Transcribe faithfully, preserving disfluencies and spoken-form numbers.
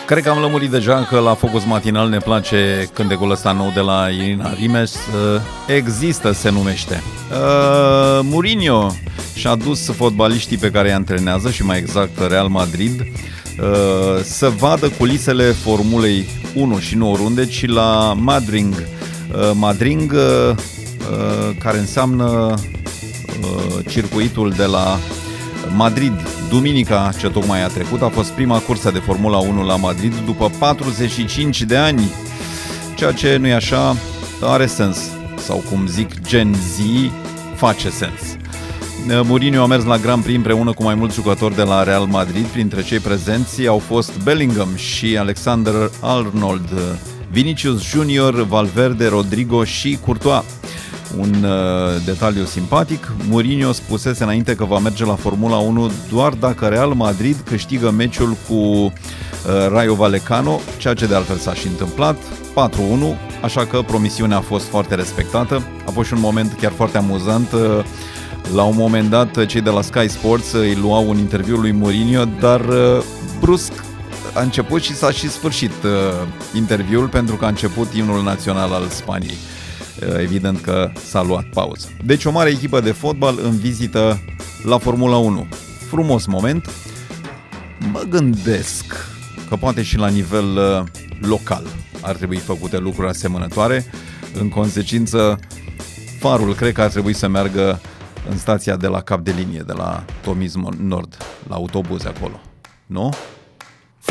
Cred că am lămurit deja că la Focus Matinal ne place cântecul ăsta nou de la Irina Rimes. Există, se numește. Uh, Mourinho și-a dus fotbaliștii pe care îi antrenează, și mai exact Real Madrid, uh, să vadă culisele Formulei unu și nu oriunde, ci la Madrid. Uh, Madrid, uh, care înseamnă uh, circuitul de la Madrid. Duminica ce tocmai a trecut a fost prima cursă de Formula unu la Madrid după patruzeci și cinci de ani, ceea ce nu e așa, are sens, sau cum zic Gen Z, face sens. Mourinho a mers la Grand Prix împreună cu mai mulți jucători de la Real Madrid. Printre cei prezenți au fost Bellingham și Alexander Arnold, Vinicius Junior, Valverde, Rodrigo și Courtois. Un uh, detaliu simpatic: Mourinho spusese înainte că va merge la Formula unu doar dacă Real Madrid câștigă meciul cu uh, Rayo Vallecano, ceea ce de altfel s-a și întâmplat, patru unu, așa că promisiunea a fost foarte respectată. A fost și un moment chiar foarte amuzant. Uh, la un moment dat, cei de la Sky Sports îi luau un interviu lui Mourinho, dar uh, brusc a început și s-a și sfârșit uh, interviul, pentru că a început imnul național al Spaniei. Evident că s-a luat pauză. Deci o mare echipă de fotbal în vizită la Formula unu. Frumos moment. Mă gândesc că poate și la nivel uh, local ar trebui făcute lucruri asemănătoare. În consecință, farul cred că ar trebui să meargă în stația de la cap de linie, de la Tomismo Nord, la autobuze acolo. Nu?